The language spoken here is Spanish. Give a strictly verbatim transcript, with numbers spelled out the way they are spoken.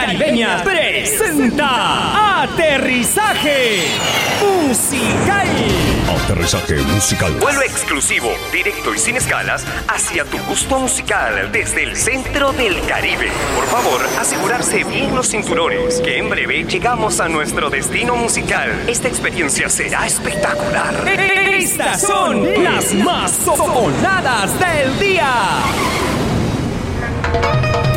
Caribeñas presenta Aterrizaje Musical. Aterrizaje musical. Vuelo exclusivo, directo y sin escalas hacia tu gusto musical desde el centro del Caribe. Por favor, asegurarse bien los cinturones, que en breve llegamos a nuestro destino musical. Esta experiencia será espectacular. Estas son las más sonadas del día.